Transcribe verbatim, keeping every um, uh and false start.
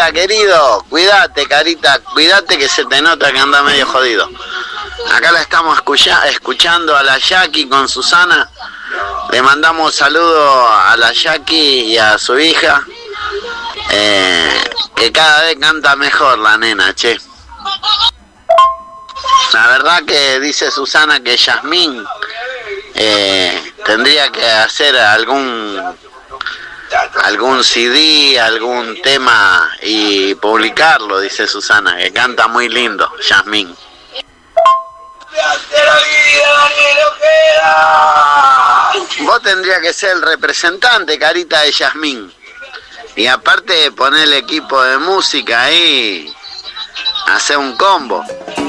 Carita, querido, cuídate, Carita, cuídate que se te nota que anda medio jodido. Acá la estamos escucha escuchando a la Jackie con Susana. Le mandamos saludos a la Jackie y a su hija. Eh, que cada vez canta mejor la nena, che. La verdad que dice Susana que Yasmín eh, tendría que hacer algún algún C D, algún tema y publicarlo, dice Susana, que canta muy lindo, Yasmín. Vos tendrías que ser el representante, Carita, de Yasmín. Y aparte poner el equipo de música ahí, hacer un combo.